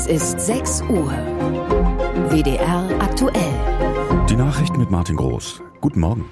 Es ist 6 Uhr. WDR aktuell. Die Nachrichten mit Martin Groß. Guten Morgen.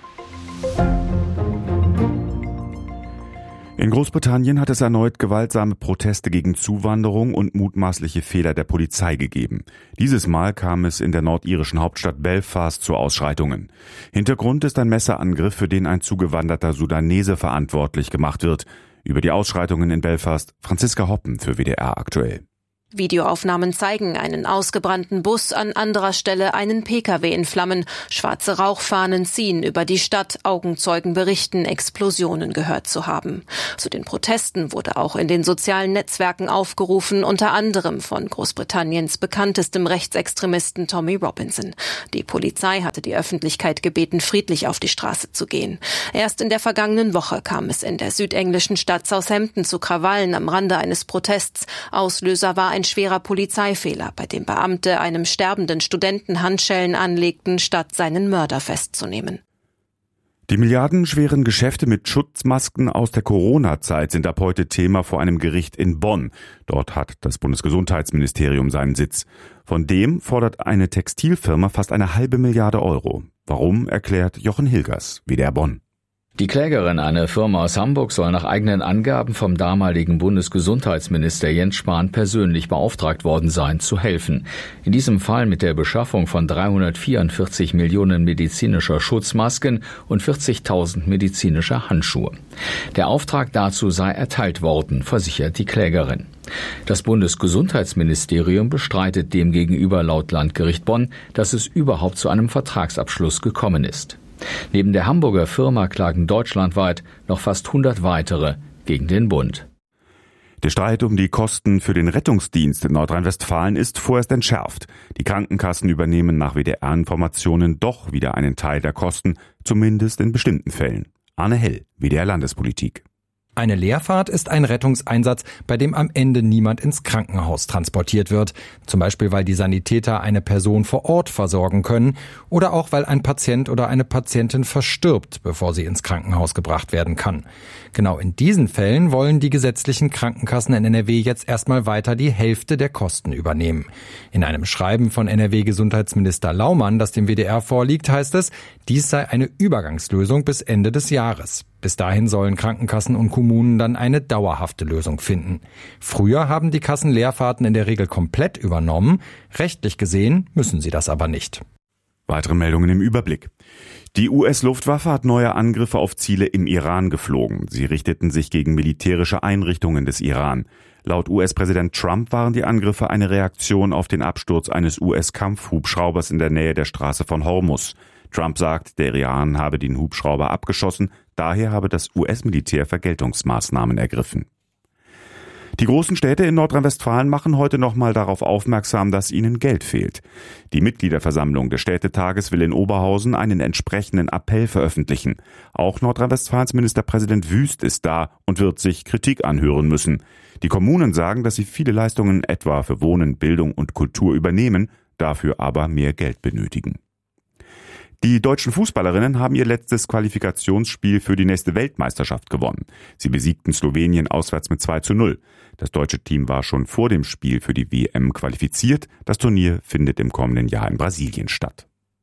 In Großbritannien hat es erneut gewaltsame Proteste gegen Zuwanderung und mutmaßliche Fehler der Polizei gegeben. Dieses Mal kam es in der nordirischen Hauptstadt Belfast zu Ausschreitungen. Hintergrund ist ein Messerangriff, für den ein zugewanderter Sudanese verantwortlich gemacht wird. Über die Ausschreitungen in Belfast, Franziska Hoppen für WDR aktuell. Videoaufnahmen zeigen einen ausgebrannten Bus, an anderer Stelle einen Pkw in Flammen. Schwarze Rauchfahnen ziehen über die Stadt. Augenzeugen berichten, Explosionen gehört zu haben. Zu den Protesten wurde auch in den sozialen Netzwerken aufgerufen, unter anderem von Großbritanniens bekanntestem Rechtsextremisten Tommy Robinson. Die Polizei hatte die Öffentlichkeit gebeten, friedlich auf die Straße zu gehen. Erst in der vergangenen Woche kam es in der südenglischen Stadt Southampton zu Krawallen am Rande eines Protests. Auslöser war ein schwerer Polizeifehler, bei dem Beamte einem sterbenden Studenten Handschellen anlegten, statt seinen Mörder festzunehmen. Die milliardenschweren Geschäfte mit Schutzmasken aus der Corona-Zeit sind ab heute Thema vor einem Gericht in Bonn. Dort hat das Bundesgesundheitsministerium seinen Sitz. Von dem fordert eine Textilfirma fast 1,5 Milliarde Euro. Warum, erklärt Jochen Hilgers, WDR Bonn. Die Klägerin, eine Firma aus Hamburg, soll nach eigenen Angaben vom damaligen Bundesgesundheitsminister Jens Spahn persönlich beauftragt worden sein, zu helfen. In diesem Fall mit der Beschaffung von 344 Millionen medizinischer Schutzmasken und 40.000 medizinischer Handschuhe. Der Auftrag dazu sei erteilt worden, versichert die Klägerin. Das Bundesgesundheitsministerium bestreitet demgegenüber laut Landgericht Bonn, dass es überhaupt zu einem Vertragsabschluss gekommen ist. Neben der Hamburger Firma klagen deutschlandweit noch fast 100 weitere gegen den Bund. Der Streit um die Kosten für den Rettungsdienst in Nordrhein-Westfalen ist vorerst entschärft. Die Krankenkassen übernehmen nach WDR-Informationen doch wieder einen Teil der Kosten, zumindest in bestimmten Fällen. Arne Hell, WDR Landespolitik. Eine Leerfahrt ist ein Rettungseinsatz, bei dem am Ende niemand ins Krankenhaus transportiert wird. Zum Beispiel, weil die Sanitäter eine Person vor Ort versorgen können oder auch, weil ein Patient oder eine Patientin verstirbt, bevor sie ins Krankenhaus gebracht werden kann. Genau in diesen Fällen wollen die gesetzlichen Krankenkassen in NRW jetzt erstmal weiter die Hälfte der Kosten übernehmen. In einem Schreiben von NRW-Gesundheitsminister Laumann, das dem WDR vorliegt, heißt es, dies sei eine Übergangslösung bis Ende des Jahres. Bis dahin sollen Krankenkassen und Kommunen dann eine dauerhafte Lösung finden. Früher haben die Kassen Leerfahrten in der Regel komplett übernommen. Rechtlich gesehen müssen sie das aber nicht. Weitere Meldungen im Überblick. Die US-Luftwaffe hat neue Angriffe auf Ziele im Iran geflogen. Sie richteten sich gegen militärische Einrichtungen des Iran. Laut US-Präsident Trump waren die Angriffe eine Reaktion auf den Absturz eines US-Kampfhubschraubers in der Nähe der Straße von Hormuz. Trump sagt, der Iran habe den Hubschrauber abgeschossen, daher habe das US-Militär Vergeltungsmaßnahmen ergriffen. Die großen Städte in Nordrhein-Westfalen machen heute nochmal darauf aufmerksam, dass ihnen Geld fehlt. Die Mitgliederversammlung des Städtetages will in Oberhausen einen entsprechenden Appell veröffentlichen. Auch Nordrhein-Westfalens Ministerpräsident Wüst ist da und wird sich Kritik anhören müssen. Die Kommunen sagen, dass sie viele Leistungen etwa für Wohnen, Bildung und Kultur übernehmen, dafür aber mehr Geld benötigen. Die deutschen Fußballerinnen haben ihr letztes Qualifikationsspiel für die nächste Weltmeisterschaft gewonnen. Sie besiegten Slowenien auswärts mit 2:0. Das deutsche Team war schon vor dem Spiel für die WM qualifiziert. Das Turnier findet im kommenden Jahr in Brasilien statt.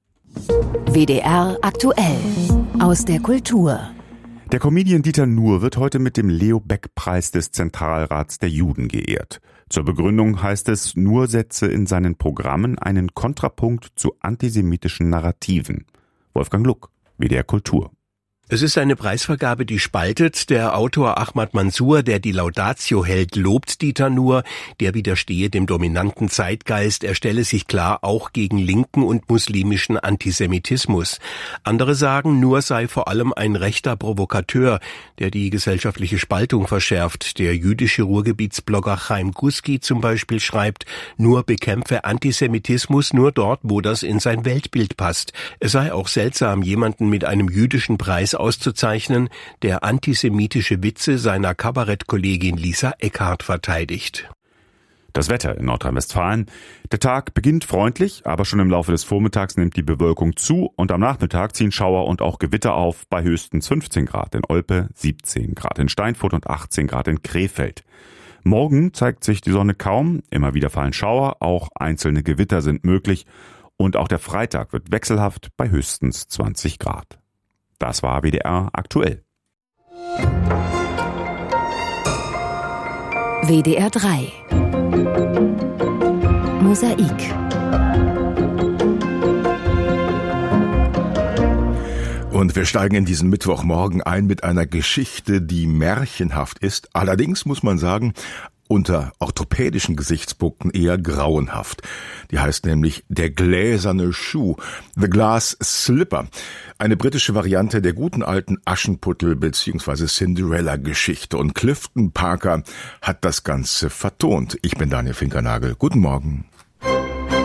WDR aktuell. Aus der Kultur. Der Comedian Dieter Nuhr wird heute mit dem Leo-Beck-Preis des Zentralrats der Juden geehrt. Zur Begründung heißt es, Nuhr setze in seinen Programmen einen Kontrapunkt zu antisemitischen Narrativen. Wolfgang Luck, WDR Kultur. Es ist eine Preisvergabe, die spaltet. Der Autor Ahmad Mansour, der die Laudatio hält, lobt Dieter Nuhr. Der widerstehe dem dominanten Zeitgeist. Er stelle sich klar auch gegen linken und muslimischen Antisemitismus. Andere sagen, Nuhr sei vor allem ein rechter Provokateur, der die gesellschaftliche Spaltung verschärft. Der jüdische Ruhrgebietsblogger Chaim Guski zum Beispiel schreibt, Nuhr bekämpfe Antisemitismus nur dort, wo das in sein Weltbild passt. Es sei auch seltsam, jemanden mit einem jüdischen Preis auszuzeichnen, der antisemitische Witze seiner Kabarettkollegin Lisa Eckhardt verteidigt. Das Wetter in Nordrhein-Westfalen. Der Tag beginnt freundlich, aber schon im Laufe des Vormittags nimmt die Bewölkung zu und am Nachmittag ziehen Schauer und auch Gewitter auf bei höchstens 15 Grad in Olpe, 17 Grad in Steinfurt und 18 Grad in Krefeld. Morgen zeigt sich die Sonne kaum, immer wieder fallen Schauer, auch einzelne Gewitter sind möglich und auch der Freitag wird wechselhaft bei höchstens 20 Grad. Das war WDR aktuell. WDR 3 Mosaik. Und wir steigen in diesen Mittwochmorgen ein mit einer Geschichte, die märchenhaft ist. Allerdings muss man sagen, unter orthopädischen Gesichtspunkten eher grauenhaft. Die heißt nämlich Der gläserne Schuh, The Glass Slipper. Eine britische Variante der guten alten Aschenputtel- bzw. Cinderella-Geschichte. Und Clifton Parker hat das Ganze vertont. Ich bin Daniel Finkernagel. Guten Morgen.